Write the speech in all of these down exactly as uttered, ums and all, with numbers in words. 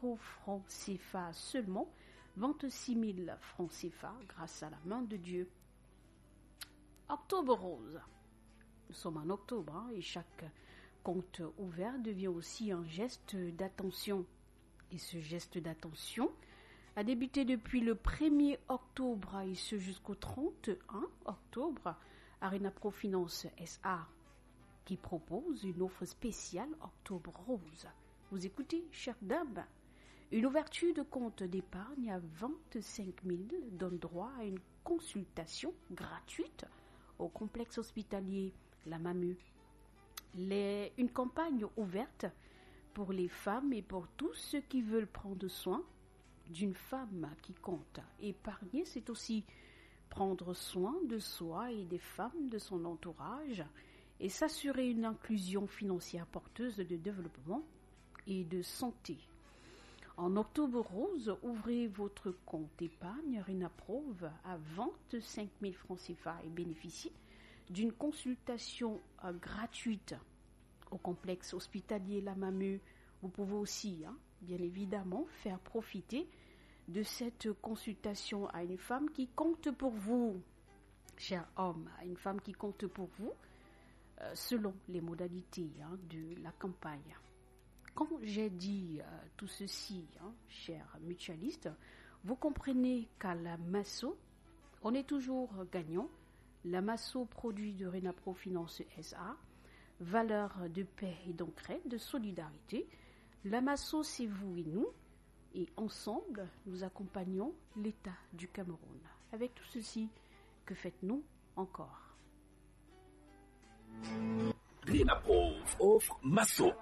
euros francs C F A seulement, vingt-six mille francs C F A grâce à la main de Dieu. Octobre rose. Nous sommes en octobre hein, et chaque compte ouvert devient aussi un geste d'attention. Et ce geste d'attention a débuté depuis le premier octobre et ce jusqu'au trente et un octobre à Renapro Finance S A qui propose une offre spéciale Octobre Rose. Vous écoutez, chère dame, une ouverture de compte d'épargne à vingt-cinq mille donne droit à une consultation gratuite au complexe hospitalier La Mamu. Les, une campagne ouverte pour les femmes et pour tous ceux qui veulent prendre soin d'une femme qui compte. Épargner, c'est aussi prendre soin de soi et des femmes de son entourage et s'assurer une inclusion financière porteuse de développement et de santé. En Octobre Rose, ouvrez votre compte épargne Renaprove à vingt-cinq mille francs C F A et bénéficiez d'une consultation euh, gratuite au complexe hospitalier La Mamu. Vous pouvez aussi, hein, bien évidemment, faire profiter de cette consultation à une femme qui compte pour vous, cher homme, à une femme qui compte pour vous, euh, selon les modalités hein, de la campagne. Quand j'ai dit euh, tout ceci, hein, chers mutualistes, vous comprenez qu'à la Masso, on est toujours gagnant. La Masso, produit de Renapro Finance S A, valeur de paix et d'entraide, de solidarité. La Masso, c'est vous et nous. Et ensemble, nous accompagnons l'État du Cameroun. Avec tout ceci, que faites-nous encore? Renapro offre Masso.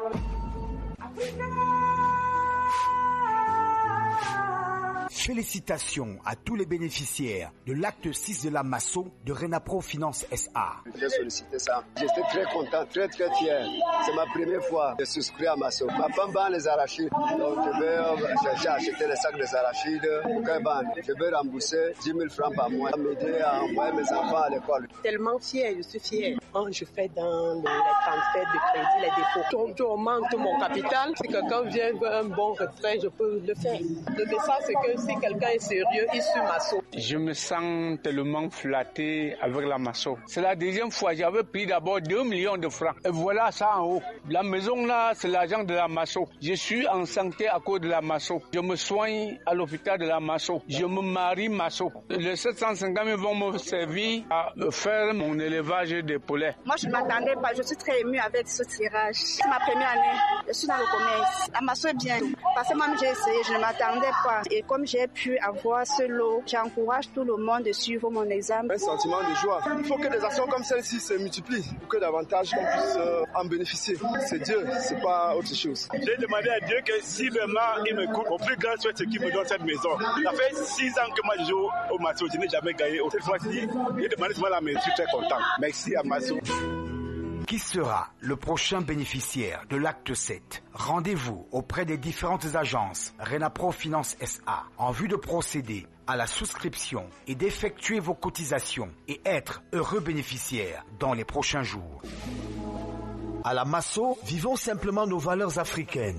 Félicitations à tous les bénéficiaires de l'acte six de la Masso de Renapro Finance S A. J'ai sollicité ça. J'étais très content, très très fier. C'est ma première fois de souscrire à Masso. Ma femme vend les arachides. Donc je vais, j'ai acheté les sacs des arachides. Quand vend, je vais rembourser dix mille francs par mois. M'aider à envoyer mes enfants à l'école. Tellement fier, je suis fier. Quand je fais dans le, les transferts de crédit, les dépôts, je augmente mon capital. Si quelqu'un vient veut un bon retrait, je peux le faire. Le message, c'est que si quelqu'un est sérieux, il suit Masso. Je me sens tellement flatté avec la Masso. C'est la deuxième fois. J'avais pris d'abord deux millions de francs. Et voilà ça en haut. La maison là, c'est l'argent de la Masso. Je suis en santé à cause de la Masso. Je me soigne à l'hôpital de la Masso. Je me marie Masso. Les sept cent cinquante mille vont me servir à faire mon élevage de poulets. Moi, je ne m'attendais pas. Je suis très émue avec ce tirage. C'est ma première année. Je suis dans le commerce. La Masso est bien. Parce que même j'ai essayé, je ne m'attendais pas. Et comme j'ai pu avoir ce lot, j'encourage tout le monde de suivre mon examen. Un sentiment de joie. Il faut que des actions comme celle-ci se multiplient pour que davantage qu'on puisse euh, en bénéficier. C'est Dieu, c'est pas autre chose. J'ai demandé à Dieu que si vraiment il me coupe, au plus grand souhait, c'est qu'il me donne cette maison. Ça fait six ans que moi je joue au Masso, je n'ai jamais gagné. Cette fois-ci, j'ai demandé souvent la maison, je suis très content. Merci à Masso. Qui sera le prochain bénéficiaire de l'acte sept? Rendez-vous auprès des différentes agences Renapro Finance S A en vue de procéder à la souscription et d'effectuer vos cotisations et être heureux bénéficiaire dans les prochains jours. À la Masso, vivons simplement nos valeurs africaines.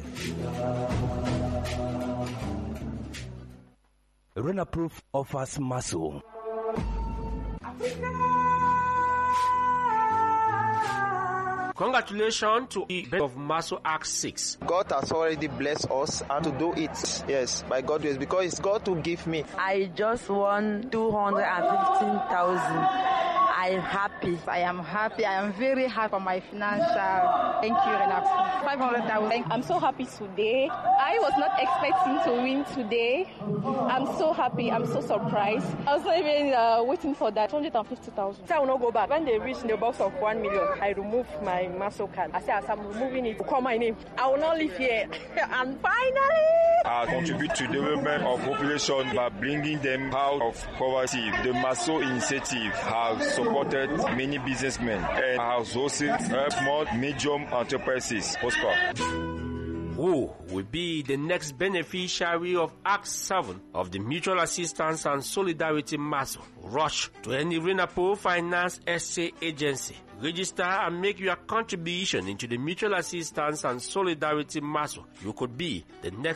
Renapro offers Masso. Congratulations to the birth of Masso Act six. God has already blessed us and to do it. Yes, by God's grace, because it's God to give me. I just won two hundred fifteen thousand. I am happy. I am happy. I am very happy for my financial. Thank you, Renapro. five hundred thousand. I'm so happy today. I was not expecting to win today. I'm so happy. I'm so surprised. I was not even uh, waiting for that. two hundred fifty thousand. I will not go back. When they reach the box of one million, I remove my Masso card. I say, as I'm removing it, call my name. I will not live here. And finally, I contribute to the development of population by bringing them out of poverty. The Masso initiative has supported many businessmen and has also helped small, medium enterprises prosper. Who will be the next beneficiary of Act seven of the Mutual Assistance and Solidarity Masso? Rush to any Renapro Finance S A agency. Register and make your contribution into the Mutual Assistance and Solidarity Masso. You could be the next